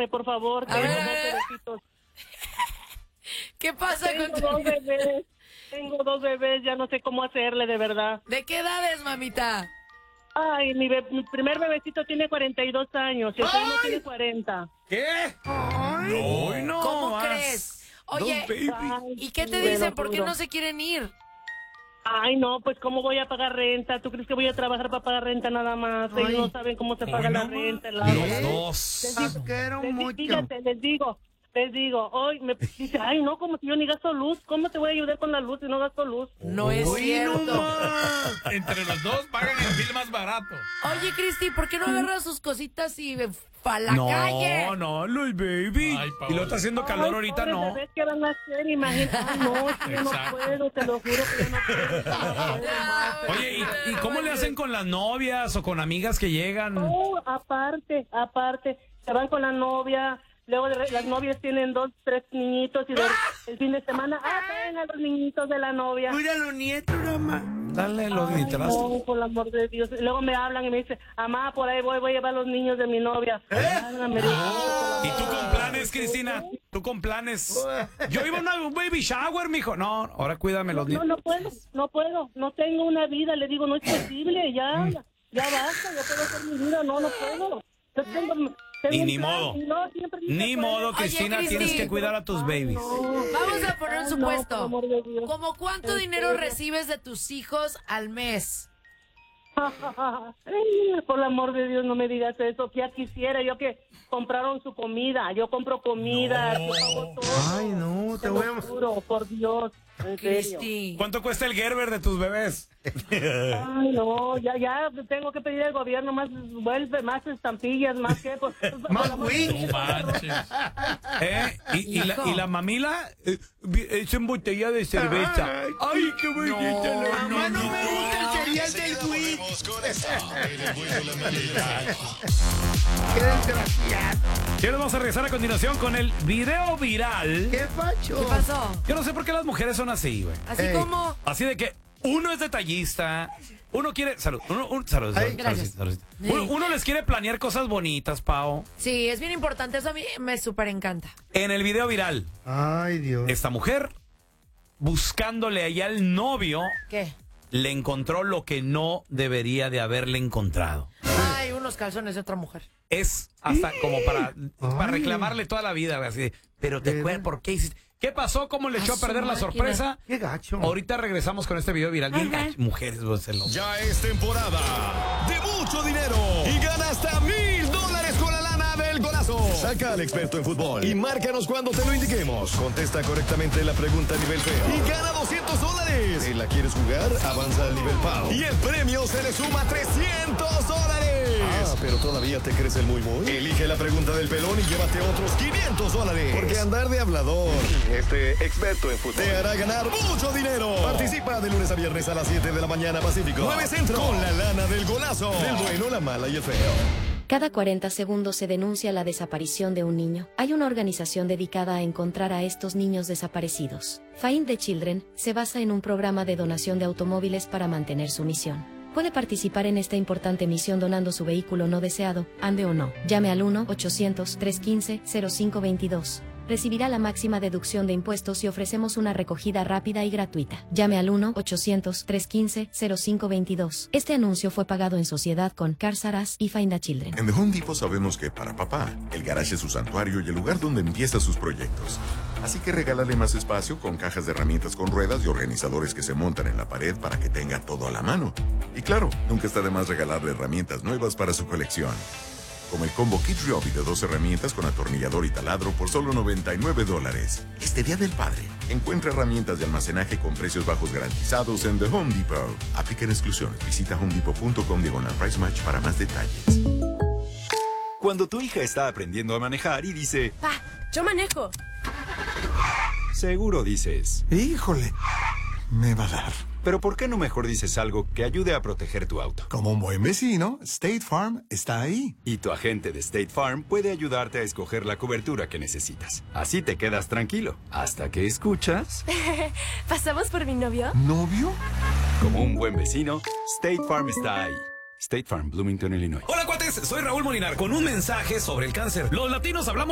ayúdame, por favor. A ver. ¿Qué pasa con tu bebés? Tengo 2 bebés, ya no sé cómo hacerle, de verdad. ¿De qué edades, mamita? Ay, mi primer bebecito tiene 42 años y el segundo tiene 40. ¿Qué? Ay, no. ¿Cómo crees? Oye, ¿y qué te dicen? ¿Por qué no se quieren ir? Ay, no, pues ¿cómo voy a pagar renta? ¿Tú crees que voy a trabajar para pagar renta nada más? Ellos no saben cómo se paga la renta. Los dos. Fíjate, les digo, hoy me dice, ay, no, como si yo ni gasto luz. ¿Cómo te voy a ayudar con la luz si no gasto luz? No es cierto. Entre los dos pagan el bill más barato. Oye, Cristi, ¿por qué no agarras sus cositas y para la calle? No, Luis Baby. Ay, y lo está haciendo calor ahorita, pobres no. bebés, ¿qué van a hacer? Imagínate. Ay, no, es que yo no puedo, te lo juro que yo no puedo. Oye, ¿y cómo le hacen con las novias o con amigas que llegan? No, aparte, se van con la novia. Luego las novias tienen 2, 3 niñitos y el fin de semana, ven a los niñitos de la novia. Cuida a los nietos, mamá. Dale los niños. No, por el amor de Dios. Luego me hablan y me dicen, mamá, por ahí voy a llevar a los niños de mi novia. ¿Y tú con planes, Cristina? ¿Tú con planes? Yo iba a un baby shower, mijo. No, ahora cuídame los niños. No puedo. No tengo una vida. Le digo, no es posible. Ya basta. Ya puedo hacer mi vida. No puedo. Yo tengo... Y ni modo. Ni modo, Cristina, Oye, tienes que cuidar a tus babies. Vamos a poner un supuesto. por amor de Dios. ¿Cómo cuánto dinero recibes de tus hijos al mes? Por el amor de Dios, no me digas eso. Ya quisiera yo que compraron su comida. Yo compro comida. Yo pago todo. Ay, no, te voy a... Juro, por Dios. En serio. Cristi. ¿Cuánto cuesta el Gerber de tus bebés? Ay, no, ya tengo que pedir al gobierno más estampillas, más que... Más Wii. No manches. ¿Y la mamila? Es en botella de cerveza. Ay, qué bonita. Mamá, no me gusta el cereal del Wii. Qué desgraciado. Y ahora vamos a regresar a continuación con el video viral. ¿Qué pacho? ¿Qué pasó? Yo no sé por qué las mujeres son así, güey. Así como... Así de que uno es detallista, uno quiere... Salud. Salud. Ay, gracias. Salud. Sí. Uno les quiere planear cosas bonitas, Pao. Sí, es bien importante. Eso a mí me súper encanta. En el video viral, Ay, Dios. esta mujer, buscándole allá al novio, ¿Qué? le encontró lo que no debería de haberle encontrado. Ay, unos calzones de otra mujer. Es hasta como para reclamarle toda la vida, güey, así de, pero te acuerdas por qué hiciste... ¿Qué pasó? ¿Cómo le echó a A su perder la máquina. sorpresa? Qué gacho. Ahorita regresamos con este video viral. Bien Ajá. gacho. Mujeres, güey, celoso. Ya es temporada de mucho dinero y gana hasta $1,000 con la lana del golazo. Saca al experto en fútbol y márcanos cuando te lo indiquemos. Contesta correctamente la pregunta a nivel feo y gana $200. Si la quieres jugar, avanza al nivel PAO y el premio se le suma $300. Pero todavía te crees el muy. Elige la pregunta del pelón y llévate otros $500. Porque andar de hablador, experto en fútbol, te hará ganar mucho dinero. Participa de lunes a viernes a las 7 de la mañana Pacífico, 9 Centro, con la lana del golazo. Del bueno, la mala y el feo. Cada 40 segundos se denuncia la desaparición de un niño. Hay una organización dedicada a encontrar a estos niños desaparecidos. Find the Children se basa en un programa de donación de automóviles para mantener su misión. Puede participar en esta importante misión donando su vehículo no deseado, ande o no. Llame al 1-800-315-0522. Recibirá la máxima deducción de impuestos y ofrecemos una recogida rápida y gratuita. Llame al 1-800-315-0522. Este anuncio fue pagado en sociedad con Cars R Us y Find a Children. En The Home Depot sabemos que para papá, el garage es su santuario y el lugar donde empieza sus proyectos. Así que regálale más espacio con cajas de herramientas con ruedas y organizadores que se montan en la pared para que tenga todo a la mano. Y claro, nunca está de más regalarle herramientas nuevas para su colección. Como el combo Kid Ryobi de 2 herramientas con atornillador y taladro por solo $99. Este Día del Padre, encuentra herramientas de almacenaje con precios bajos garantizados en The Home Depot. Aplican exclusiones. Visita homedepot.com/price match para más detalles. Cuando tu hija está aprendiendo a manejar y dice, Pa, yo manejo. seguro dices, Híjole, me va a dar. pero ¿por qué no mejor dices algo que ayude a proteger tu auto? Como un buen vecino, State Farm está ahí. Y tu agente de State Farm puede ayudarte a escoger la cobertura que necesitas. Así te quedas tranquilo, hasta que escuchas... ¿Pasamos por mi novio? ¿Novio? Como un buen vecino, State Farm está ahí. State Farm, Bloomington, Illinois. Hola, cuates. Soy Raúl Molinar con un mensaje sobre el cáncer. Los latinos hablamos